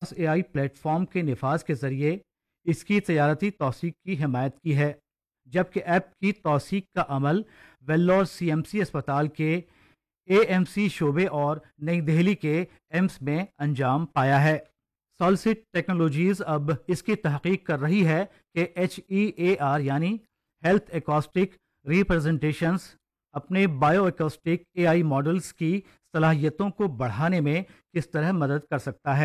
पास AI platform के निफाज के जरिए इसकी तजारती तौसीक की हिमायत की है, जबकि ऐप की तौसीक का अमल वेल्लोर सीएमसी अस्पताल के एएमसी शोबे और नई दिल्ली के एम्स में अंजाम पाया है। सॉलिसिट टेक्नोलॉजीज अब इसकी तहकीक कर रही है कि HEAR यानी हेल्थ एकॉस्टिक रिप्रेजेंटेशंस अपने बायो एकॉस्टिक एआई मॉडल्स की सलाहियतों को बढ़ाने में किस तरह मदद कर सकता है।